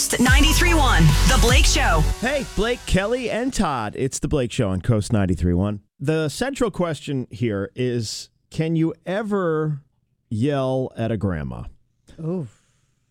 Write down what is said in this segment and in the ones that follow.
Coast 93.1, The Blake Show. Hey, Blake, Kelly, and Todd. It's The Blake Show on Coast 93.1. The central question here is, can you ever yell at a grandma? Oof.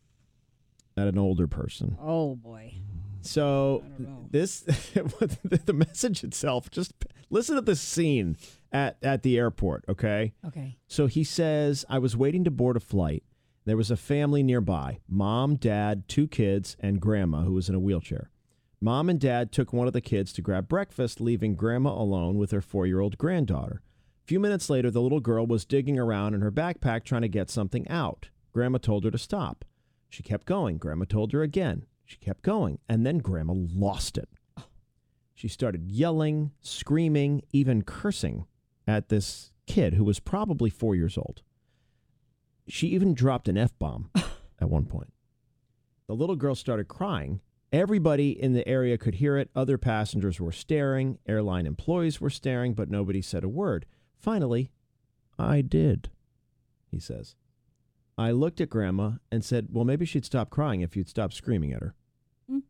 At an older person? Oh, boy. So this, the message itself, just listen to this scene at the airport, okay? Okay. So he says, I was waiting to board a flight. There was a family nearby, mom, dad, 2 kids, and grandma, who was in a wheelchair. Mom and dad took one of the kids to grab breakfast, leaving grandma alone with her 4-year-old granddaughter. A few minutes later, the little girl was digging around in her backpack trying to get something out. Grandma told her to stop. She kept going. Grandma told her again. She kept going. And then grandma lost it. She started yelling, screaming, even cursing at this kid who was probably 4 years old. She even dropped an F-bomb at one point. The little girl started crying. Everybody in the area could hear it. Other passengers were staring. Airline employees were staring, but nobody said a word. Finally, I did, he says. I looked at Grandma and said, well, maybe she'd stop crying if you'd stop screaming at her. Mm.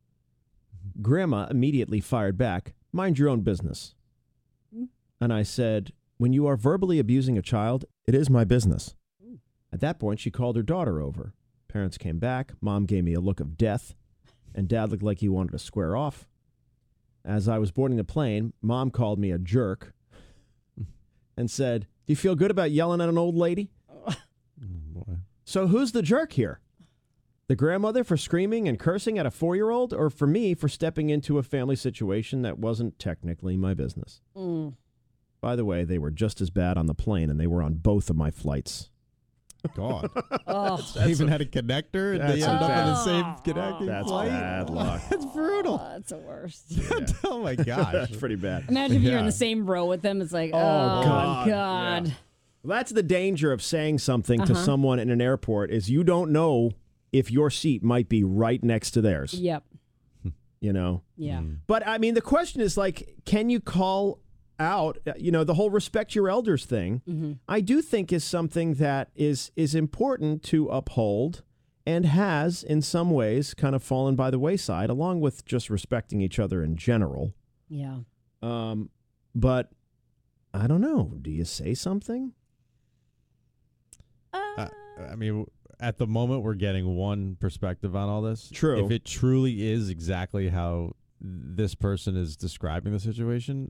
Grandma immediately fired back, mind your own business. Mm. And I said, when you are verbally abusing a child, it is my business. At that point, she called her daughter over. Parents came back. Mom gave me a look of death, and Dad looked like he wanted to square off. As I was boarding the plane, Mom called me a jerk and said, do you feel good about yelling at an old lady? Oh, boy. So who's the jerk here? The grandmother for screaming and cursing at a 4-year-old, or for me for stepping into a family situation that wasn't technically my business? Mm. By the way, they were just as bad on the plane, and they were on both of my flights. God. Oh. Even had a connector and they ended up in the same connecting That's flight? bad luck. That's brutal. Oh, that's the worst. Yeah. Oh, my gosh. That's pretty bad. Imagine if you're in the same row with them. It's like, oh, God. Yeah. Well, that's the danger of saying something to someone in an airport is you don't know if your seat might be right next to theirs. Yep. You know? Yeah. But, I mean, the question is, like, can you call out, the whole respect your elders thing, I do think is something that is important to uphold and has in some ways kind of fallen by the wayside, along with just respecting each other in general. Yeah. But I don't know. Do you say something? I mean, at the moment, we're getting one perspective on all this. True. If it truly is exactly how this person is describing the situation,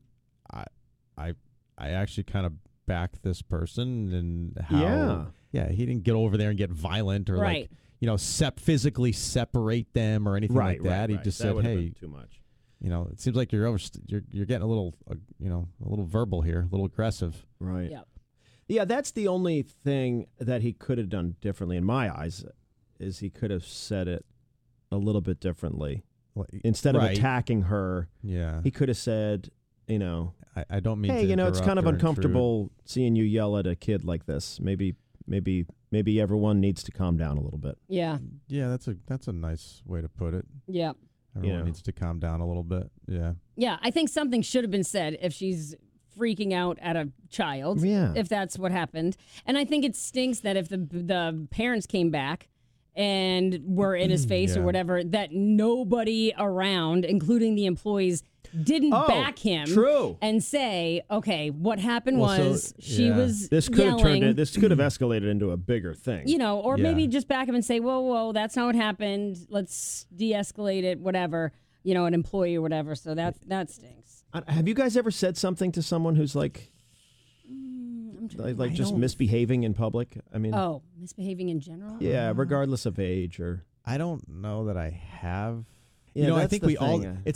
I actually kind of back this person and how he didn't get over there and get violent or physically separate them or anything like that. He just said, "Hey, too much." It seems like you're getting a little verbal here, a little aggressive. Right. Yep. Yeah, that's the only thing that he could have done differently in my eyes is he could have said it a little bit differently. Instead of attacking her, he could have said, I don't mean hey, to it's kind of or uncomfortable seeing you yell at a kid like this. Maybe everyone needs to calm down a little bit. Yeah. Yeah, that's a nice way to put it. Yeah. Everyone needs to calm down a little bit. Yeah. Yeah, I think something should have been said if she's freaking out at a child, if that's what happened. And I think it stinks that if the parents came back and were in his face or whatever, that nobody around, including the employees, didn't back him and say, okay, what happened she was this could yelling. This could have escalated into a bigger thing. Or maybe just back him and say, whoa, that's not what happened. Let's de-escalate it, whatever, an employee or whatever. So that stinks. Have you guys ever said something to someone who's like just misbehaving in public? I mean, misbehaving in general? Yeah, regardless of age or. I don't know that I have. Yeah, I think we all.